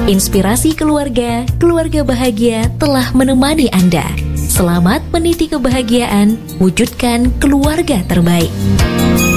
Inspirasi keluarga, keluarga bahagia telah menemani Anda. Selamat meniti kebahagiaan, wujudkan keluarga terbaik.